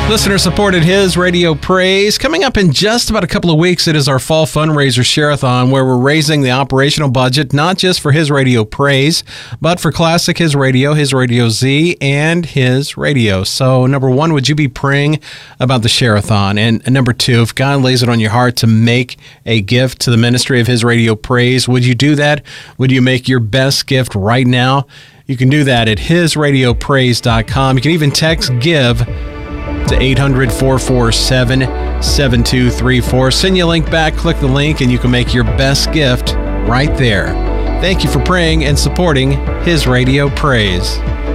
Listener-supported His Radio Praise. Coming up in just about a couple of weeks, it is our fall fundraiser share-a-thon where we're raising the operational budget, not just for His Radio Praise, but for Classic His Radio Z, and His Radio. So, number one, would you be praying about the share-a-thon? And number two, if God lays it on your heart to make a gift to the ministry of His Radio Praise, would you do that? Would you make your best gift right now? You can do that at hisradiopraise.com. You can even text GIVE to 800-447-7234. Send you a link back, click the link, and you can make your best gift right there. Thank you for praying and supporting His Radio Praise.